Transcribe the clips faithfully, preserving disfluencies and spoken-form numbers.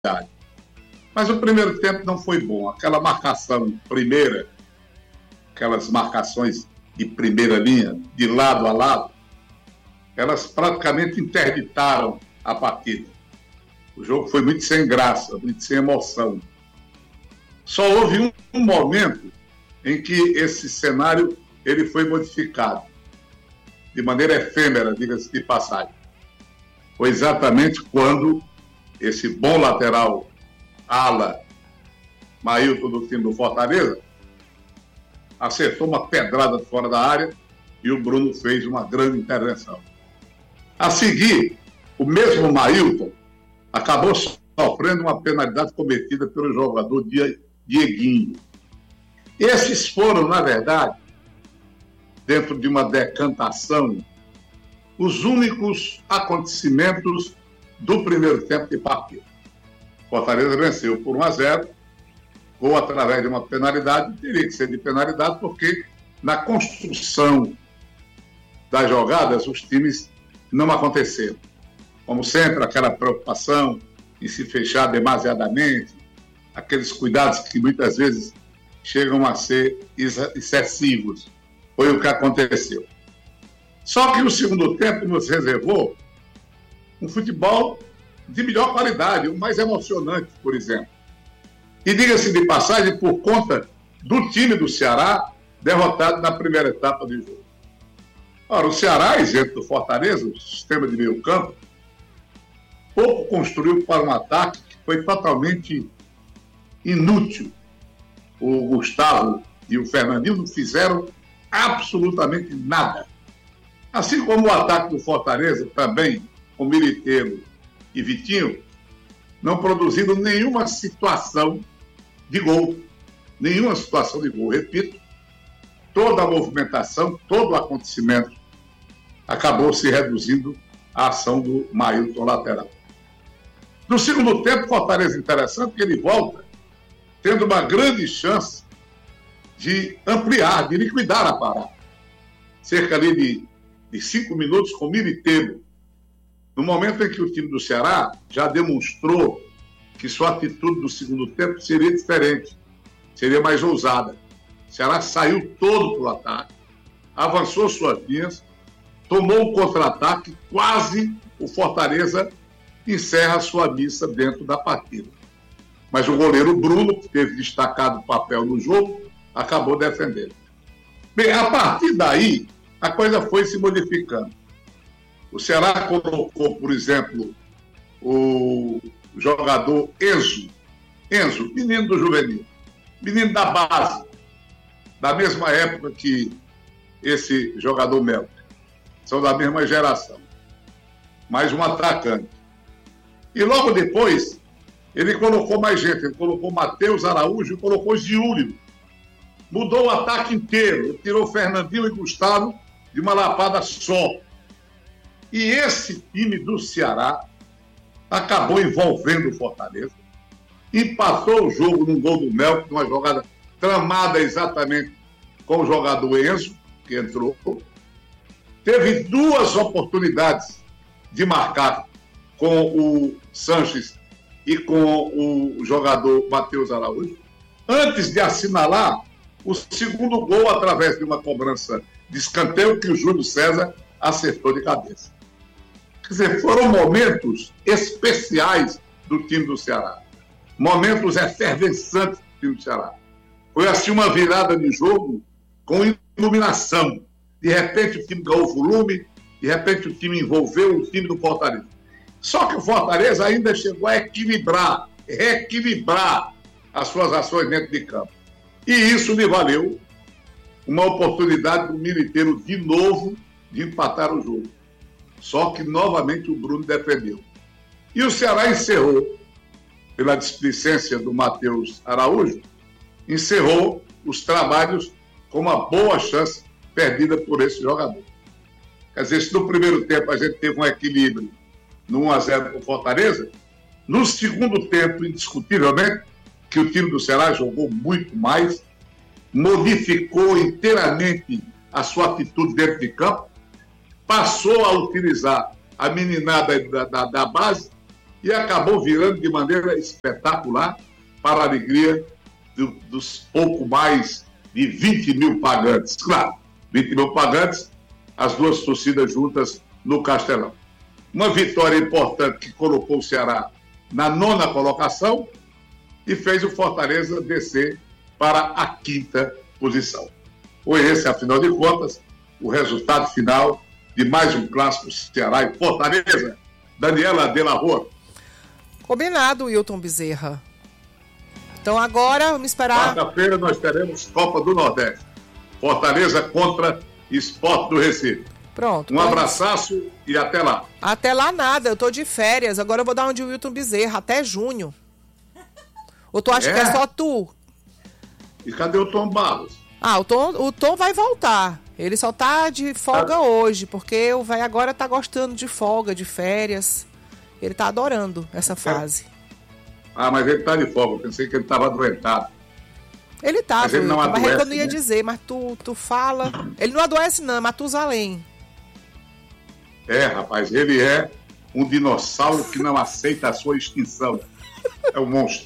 Mas o primeiro tempo não foi bom. Aquela marcação primeira, aquelas marcações de primeira linha, de lado a lado, elas praticamente interditaram a partida. O jogo foi muito sem graça, muito sem emoção. Só houve um, um momento em que esse cenário ele foi modificado, de maneira efêmera, diga-se de passagem. Foi exatamente quando esse bom lateral ala Maílton do time do Fortaleza acertou uma pedrada fora da área e o Bruno fez uma grande intervenção. A seguir, o mesmo Maílton acabou sofrendo uma penalidade cometida pelo jogador Dieguinho. Esses foram, na verdade, dentro de uma decantação, os únicos acontecimentos do primeiro tempo de partida. Fortaleza venceu por um a zero, ou através de uma penalidade, teria que ser de penalidade, porque na construção das jogadas os times não aconteceram. Como sempre, aquela preocupação em se fechar demasiadamente, aqueles cuidados que muitas vezes chegam a ser excessivos. Foi o que aconteceu. Só que o segundo tempo nos reservou um futebol de melhor qualidade, o mais emocionante, por exemplo. E diga-se de passagem, por conta do time do Ceará, derrotado na primeira etapa do jogo. Ora, o Ceará, isento do Fortaleza, o sistema de meio campo, pouco construiu para um ataque que foi totalmente inútil. O Gustavo e o Fernandinho não fizeram absolutamente nada. Assim como o ataque do Fortaleza, também com Militeiro e Vitinho, não produzindo nenhuma situação de gol. Nenhuma situação de gol. Repito, toda a movimentação, todo o acontecimento acabou se reduzindo à ação do Maílton lateral. No segundo tempo, Fortaleza interessante que ele volta tendo uma grande chance de ampliar, de liquidar a parada. Cerca ali de, de cinco minutos com Militeiro. No momento em que o time do Ceará já demonstrou que sua atitude no segundo tempo seria diferente, seria mais ousada. O Ceará saiu todo para o ataque, avançou suas linhas, tomou um contra-ataque, quase o Fortaleza encerra sua missa dentro da partida. Mas o goleiro Bruno, que teve destacado papel no jogo, acabou defendendo. Bem, a partir daí, a coisa foi se modificando. O Ceará colocou, por exemplo, o jogador Enzo, Enzo, menino do juvenil, menino da base, da mesma época que esse jogador Melo. São da mesma geração. Mais um atacante. E logo depois, ele colocou mais gente. Ele colocou Matheus Araújo e colocou Giúlio. Mudou o ataque inteiro. Ele tirou Fernandinho e Gustavo de uma lapada só. E esse time do Ceará acabou envolvendo o Fortaleza. Empatou o jogo num gol do Mel, numa jogada tramada exatamente com o jogador Enzo, que entrou. Teve duas oportunidades de marcar com o Sanches e com o jogador Matheus Araújo, antes de assinalar o segundo gol através de uma cobrança de escanteio que o Júlio César acertou de cabeça. Quer dizer, foram momentos especiais do time do Ceará. Momentos efervescentes do time do Ceará. Foi assim uma virada de jogo com iluminação. De repente o time ganhou volume, de repente o time envolveu o time do Fortaleza. Só que o Fortaleza ainda chegou a equilibrar, reequilibrar as suas ações dentro de campo. E isso lhe valeu uma oportunidade do Militeiro de novo de empatar o jogo. Só que novamente o Bruno defendeu. E o Ceará encerrou, pela displicência do Matheus Araújo, encerrou os trabalhos com uma boa chance perdida por esse jogador. Quer dizer, se no primeiro tempo a gente teve um equilíbrio no um a zero com o Fortaleza, no segundo tempo, indiscutivelmente, que o time do Ceará jogou muito mais, modificou inteiramente a sua atitude dentro de campo, passou a utilizar a meninada da, da, da base e acabou virando de maneira espetacular para a alegria do, dos pouco mais de vinte mil pagantes. Claro, vinte mil pagantes, as duas torcidas juntas no Castelão. Uma vitória importante que colocou o Ceará na nona colocação e fez o Fortaleza descer para a quinta posição. Foi esse, afinal de contas, o resultado final de mais um clássico Ceará e Fortaleza. Daniela de la Rua. Combinado, Wilton Bezerra. Então agora, vamos esperar... Quarta-feira nós teremos Copa do Nordeste. Fortaleza contra Sport do Recife. Pronto. Um pode... abraçaço e até lá. Até lá nada, eu tô de férias. Agora eu vou dar um de Wilton Bezerra, até junho. Ou tu acha é? que é só tu? E cadê o Tom Barros? Ah, o Tom, o Tom vai voltar. Ele só tá de folga ah. hoje, porque o velho agora tá gostando de folga, de férias. Ele tá adorando essa fase. É. Ah, mas ele tá de folga. Eu pensei que ele tava adoentado. Ele tá, mas ele não adoece, mas é que eu não ia né? dizer, mas tu, tu fala... Ele não adoece não, é Matusalém. É, rapaz, ele é um dinossauro que não aceita a sua extinção. É um monstro.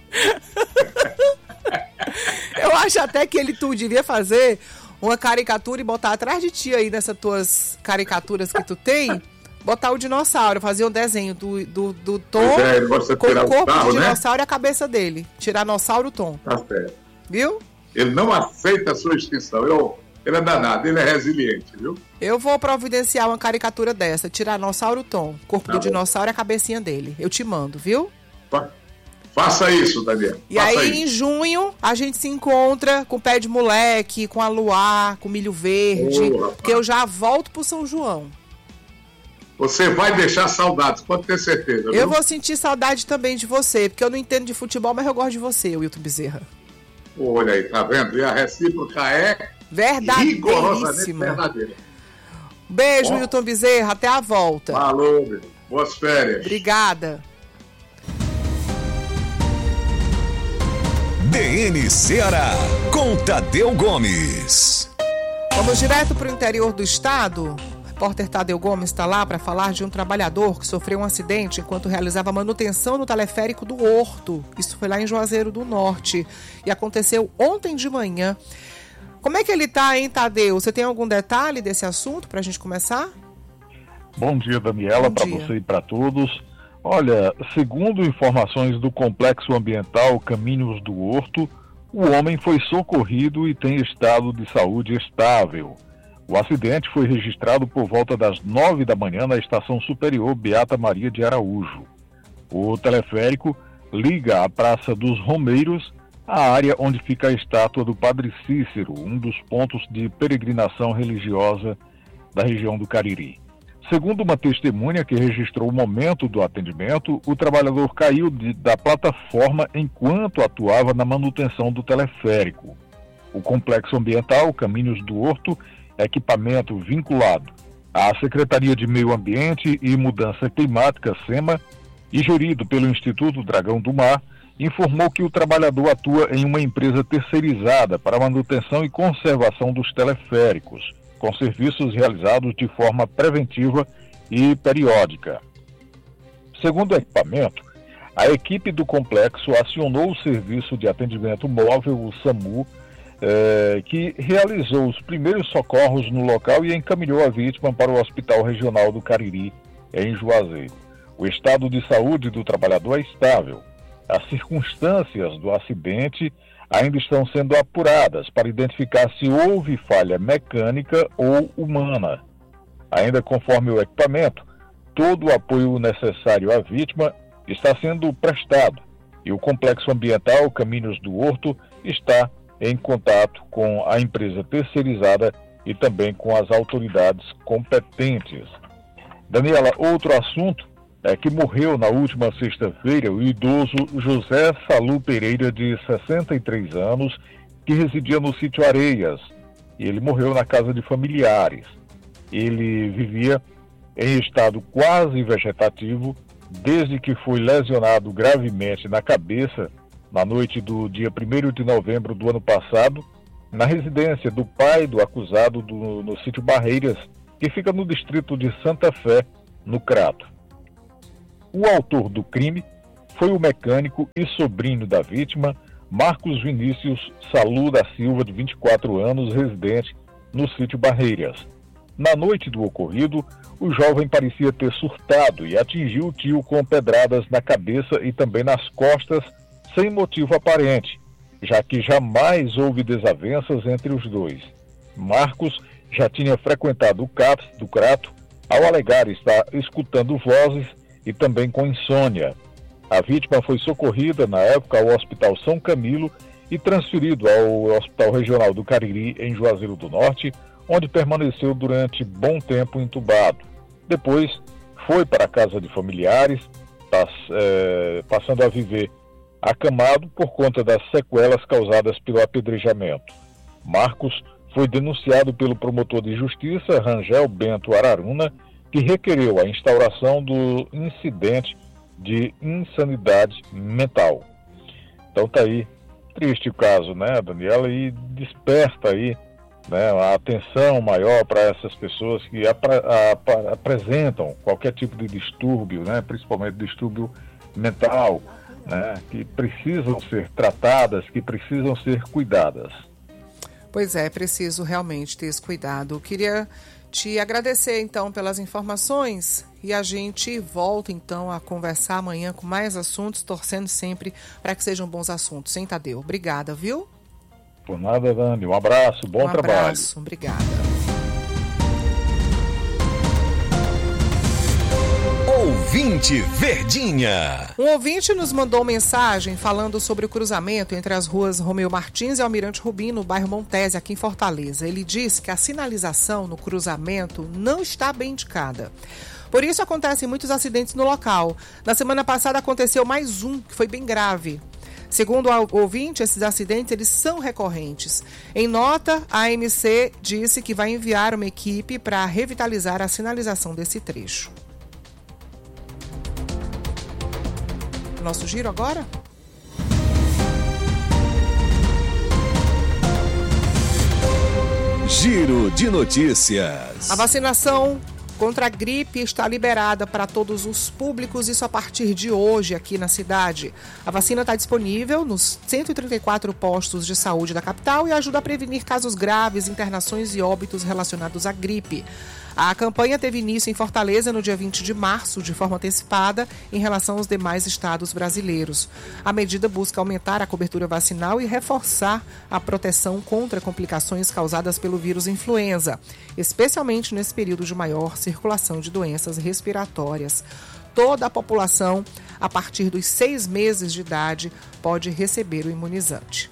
Eu acho até que ele tu devia fazer uma caricatura e botar atrás de ti aí nessas tuas caricaturas que tu tem, botar o dinossauro, fazer um desenho do, do, do Tom é, com o corpo carro, do né? dinossauro e a cabeça dele. Tiranossauro Tom. Tá certo. Viu? Ele não aceita a sua extinção. Eu, ele é danado, ele é resiliente, viu? Eu vou providenciar uma caricatura dessa, Tiranossauro Tom, corpo tá do bom. Dinossauro e a cabecinha dele. Eu te mando, viu? Fa- Faça isso, Daniel. E Faça aí, isso. em junho, a gente se encontra com o Pé de Moleque, com a Luar, com o Milho Verde, oh, porque eu já volto pro São João. Você vai deixar saudades, pode ter certeza. Eu viu? vou sentir saudade também de você, porque eu não entendo de futebol, mas eu gosto de você, Wilton Bezerra. Olha aí, tá vendo? E a recíproca é rigorosamente verdadeira. Beijo, Bom, Wilton Bezerra, até a volta. Falou, meu. Boas férias. Obrigada. D N Ceará, com Tadeu Gomes. Vamos direto para o interior do estado. O repórter Tadeu Gomes está lá para falar de um trabalhador que sofreu um acidente enquanto realizava manutenção no teleférico do Horto. Isso foi lá em Juazeiro do Norte e aconteceu ontem de manhã. Como é que ele está, hein, Tadeu? Você tem algum detalhe desse assunto para a gente começar? Bom dia, Daniela, para você e para todos. Olha, segundo informações do Complexo Ambiental Caminhos do Horto, o homem foi socorrido e tem estado de saúde estável. O acidente foi registrado por volta das nove da manhã na Estação Superior Beata Maria de Araújo. O teleférico liga a Praça dos Romeiros à área onde fica a estátua do Padre Cícero, um dos pontos de peregrinação religiosa da região do Cariri. Segundo uma testemunha que registrou o momento do atendimento, o trabalhador caiu de, da plataforma enquanto atuava na manutenção do teleférico. O Complexo Ambiental Caminhos do Horto, equipamento vinculado à Secretaria de Meio Ambiente e Mudança Climática, SEMA, e gerido pelo Instituto Dragão do Mar, informou que o trabalhador atua em uma empresa terceirizada para a manutenção e conservação dos teleféricos, com serviços realizados de forma preventiva e periódica. Segundo o equipamento, a equipe do complexo acionou o Serviço de Atendimento Móvel, o SAMU, eh, que realizou os primeiros socorros no local e encaminhou a vítima para o Hospital Regional do Cariri, em Juazeiro. O estado de saúde do trabalhador é estável. As circunstâncias do acidente ainda estão sendo apuradas para identificar se houve falha mecânica ou humana. Ainda conforme o equipamento, todo o apoio necessário à vítima está sendo prestado e o Complexo Ambiental Caminhos do Horto está em contato com a empresa terceirizada e também com as autoridades competentes. Daniela, outro assunto é que morreu na última sexta-feira o idoso José Salu Pereira, de sessenta e três anos, que residia no sítio Areias. Ele morreu na casa de familiares. Ele vivia em estado quase vegetativo desde que foi lesionado gravemente na cabeça na noite do dia primeiro de novembro do ano passado, na residência do pai do acusado do, no sítio Barreiras, que fica no distrito de Santa Fé, no Crato. O autor do crime foi o mecânico e sobrinho da vítima, Marcos Vinícius Salu da Silva, de vinte e quatro anos, residente no sítio Barreiras. Na noite do ocorrido, o jovem parecia ter surtado e atingiu o tio com pedradas na cabeça e também nas costas, sem motivo aparente, já que jamais houve desavenças entre os dois. Marcos já tinha frequentado o C A P S do Crato, ao alegar estar escutando vozes e também com insônia. A vítima foi socorrida, na época, ao Hospital São Camilo e transferido ao Hospital Regional do Cariri, em Juazeiro do Norte, onde permaneceu durante bom tempo entubado. Depois, foi para a casa de familiares, pass, é, passando a viver acamado por conta das sequelas causadas pelo apedrejamento. Marcos foi denunciado pelo promotor de justiça, Rangel Bento Araruna, que requereu a instauração do incidente de insanidade mental. Então tá aí, triste o caso, né, Daniela, e desperta aí, né, a atenção maior para essas pessoas que apra- a- apresentam qualquer tipo de distúrbio, né, principalmente distúrbio mental, né, que precisam ser tratadas, que precisam ser cuidadas. Pois é, preciso realmente ter esse cuidado. Eu queria te agradecer, então, pelas informações e a gente volta, então, a conversar amanhã com mais assuntos, torcendo sempre para que sejam bons assuntos, hein, Tadeu? Obrigada, viu? Por nada, Dani. Um abraço, bom um trabalho. Um abraço, obrigada. Ouvinte Verdinha. Um ouvinte nos mandou mensagem falando sobre o cruzamento entre as ruas Romeu Martins e Almirante Rubim, no bairro Montese, aqui em Fortaleza. Ele disse que a sinalização no cruzamento não está bem indicada. Por isso acontecem muitos acidentes no local. Na semana passada aconteceu mais um, que foi bem grave. Segundo o ouvinte, esses acidentes eles são recorrentes. Em nota, a A M C disse que vai enviar uma equipe para revitalizar a sinalização desse trecho. Nosso giro agora? Giro de notícias. A vacinação contra a gripe está liberada para todos os públicos, isso a partir de hoje aqui na cidade. A vacina está disponível nos cento e trinta e quatro postos de saúde da capital e ajuda a prevenir casos graves, internações e óbitos relacionados à gripe. A campanha teve início em Fortaleza no dia vinte de março, de forma antecipada em relação aos demais estados brasileiros. A medida busca aumentar a cobertura vacinal e reforçar a proteção contra complicações causadas pelo vírus influenza, especialmente nesse período de maior circulação de doenças respiratórias. Toda a população, a partir dos seis meses de idade, pode receber o imunizante.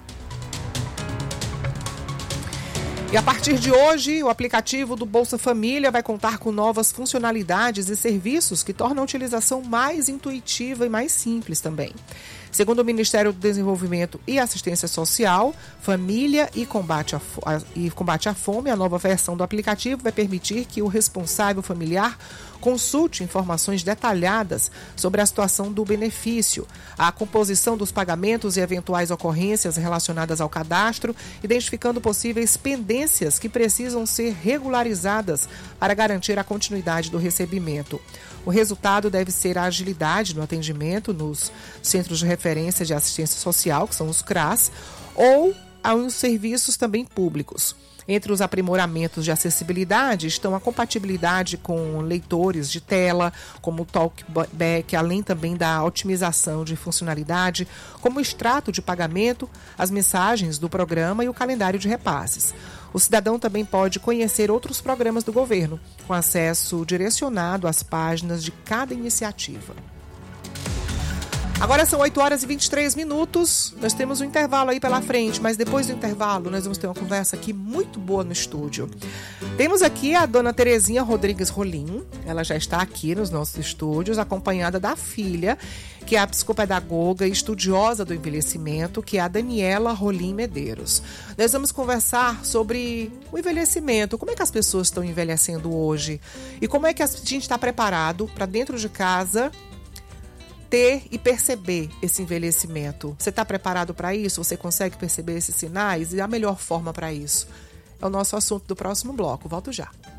E a partir de hoje, o aplicativo do Bolsa Família vai contar com novas funcionalidades e serviços que tornam a utilização mais intuitiva e mais simples também. Segundo o Ministério do Desenvolvimento e Assistência Social, Família e Combate à, e Combate à Fome, a nova versão do aplicativo vai permitir que o responsável familiar consulte informações detalhadas sobre a situação do benefício, a composição dos pagamentos e eventuais ocorrências relacionadas ao cadastro, identificando possíveis pendências que precisam ser regularizadas para garantir a continuidade do recebimento. O resultado deve ser a agilidade no atendimento nos Centros de Referência de Assistência Social, que são os C R A S, ou aos serviços também públicos. Entre os aprimoramentos de acessibilidade estão a compatibilidade com leitores de tela, como o TalkBack, além também da otimização de funcionalidade, como o extrato de pagamento, as mensagens do programa e o calendário de repasses. O cidadão também pode conhecer outros programas do governo, com acesso direcionado às páginas de cada iniciativa. Agora são oito horas e vinte e três minutos, nós temos um intervalo aí pela frente, mas depois do intervalo nós vamos ter uma conversa aqui muito boa no estúdio. Temos aqui a dona Terezinha Rodrigues Rolim, ela já está aqui nos nossos estúdios, acompanhada da filha, que é a psicopedagoga e estudiosa do envelhecimento, que é a Daniela Rolim Medeiros. Nós vamos conversar sobre o envelhecimento, como é que as pessoas estão envelhecendo hoje e como é que a gente está preparado para dentro de casa ter e perceber esse envelhecimento. Você está preparado para isso? Você consegue perceber esses sinais? E a melhor forma para isso? É o nosso assunto do próximo bloco. Volto já.